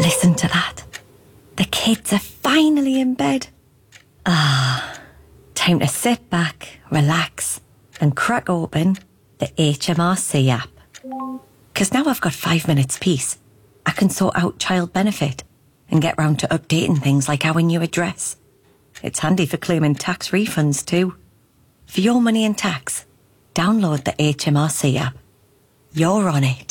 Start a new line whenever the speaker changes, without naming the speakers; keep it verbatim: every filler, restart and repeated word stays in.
Listen to that. The kids are finally in bed. Ah, time to sit back, relax, and crack open the H M R C app. Because now I've got five minutes peace, I can sort out child benefit and get round to updating things like our new address. It's handy for claiming tax refunds too. For your money and tax, download the H M R C app. You're on it.